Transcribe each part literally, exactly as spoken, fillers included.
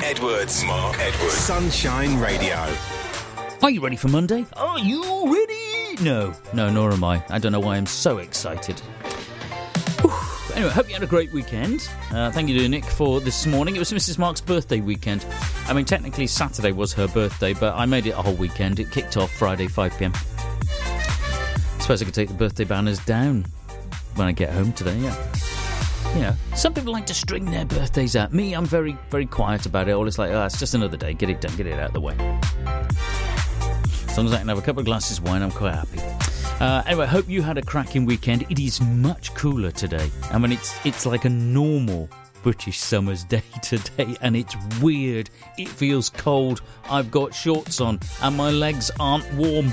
Edwards. Mark Edwards. Sunshine Radio. Are you ready for Monday? Are you ready? No, no, nor am I. I don't know why I'm so excited. Whew. Anyway, hope you had a great weekend. Uh, thank you to Nick for this morning. It was Missus Mark's birthday weekend. I mean, technically Saturday was her birthday, but I made it a whole weekend. It kicked off Friday, five p.m. I suppose I could take the birthday banners down when I get home today, yeah. You know, some people like to string their birthdays out. Me, I'm very, very quiet about it. All it's like, oh, it's just another day. Get it done, get it out of the way. As long as I can have a couple of glasses of wine, I'm quite happy. Uh, anyway, I hope you had a cracking weekend. It is much cooler today. I mean, it's it's like a normal British summer's day today, and it's weird. It feels cold. I've got shorts on, and my legs aren't warm.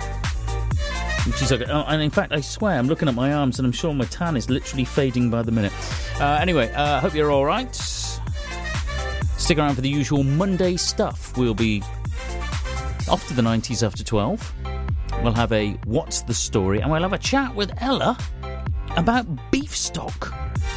And she's like, oh, and in fact, I swear, I'm looking at my arms, and I'm sure my tan is literally fading by the minute. Uh, anyway, I uh, hope you're all right. Stick around for the usual Monday stuff. We'll be off to the nineties after twelve. We'll have a What's the Story, and we'll have a chat with Ella about beef stock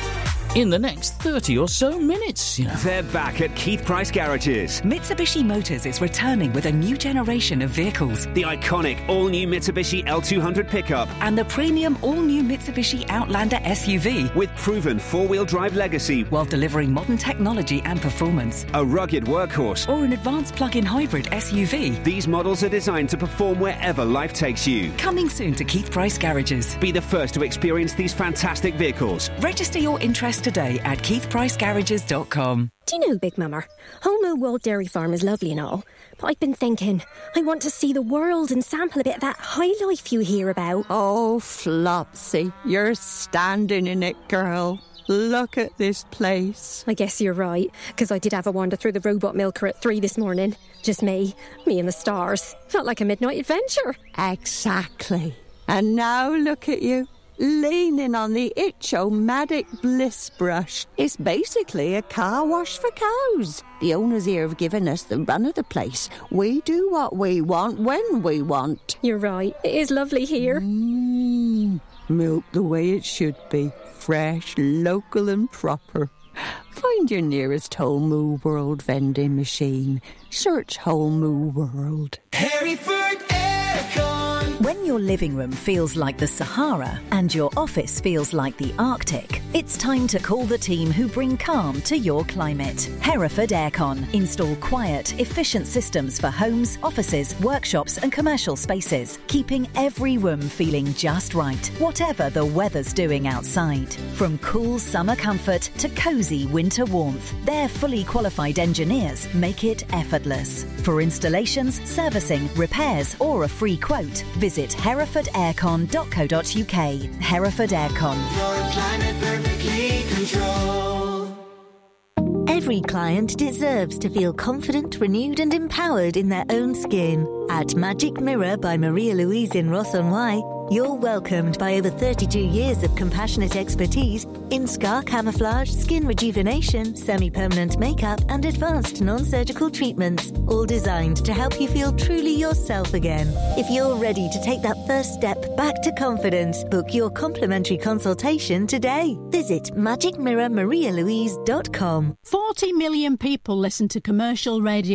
in the next thirty or so minutes, you know. They're back at Keith Price Garages. Mitsubishi Motors is returning with a new generation of vehicles. The iconic all-new Mitsubishi L two hundred pickup. And the premium all-new Mitsubishi Outlander S U V. With proven four-wheel drive legacy. While delivering modern technology and performance. A rugged workhorse. Or an advanced plug-in hybrid S U V. These models are designed to perform wherever life takes you. Coming soon to Keith Price Garages. Be the first to experience these fantastic vehicles. Register your interest today at keith price garages dot com. Do you know, Big Mama, Home Mill World Dairy Farm is lovely and all, but I've been thinking, I want to see the world and sample a bit of that high life you hear about. Oh, Flopsy, you're standing in it, girl. Look at this place. I guess you're right, because I did have a wander through the robot milker at three this morning. Just me, me and the stars. Felt like a midnight adventure. Exactly. And now look at you. Leaning on the Itch-O-Matic Bliss brush. It's basically a car wash for cows. The owners here have given us the run of the place. We do what we want when we want. You're right. It is lovely here. Mm, milk the way it should be. Fresh, local and proper. Find your nearest Whole Moo World vending machine. Search Whole Moo World. Hereford Aircon. When your living room feels like the Sahara and your office feels like the Arctic, it's time to call the team who bring calm to your climate. Hereford Aircon. Install quiet, efficient systems for homes, offices, workshops and commercial spaces, keeping every room feeling just right, whatever the weather's doing outside. From cool summer comfort to cosy winter warmth, their fully qualified engineers make it effortless. For installations, servicing, repairs or a free quote, visit hereford aircon dot co dot uk. Hereford Aircon. Your climate perfectly controlled. Every client deserves to feel confident, renewed and empowered in their own skin. At Magic Mirror by Maria Louise in Ross-on-Wye, you're welcomed by over thirty-two years of compassionate expertise in scar camouflage, skin rejuvenation, semi-permanent makeup and advanced non-surgical treatments, all designed to help you feel truly yourself again. If you're ready to take that first step back to confidence, book your complimentary consultation today. Visit magic mirror maria louise dot com. forty million people listen to commercial radio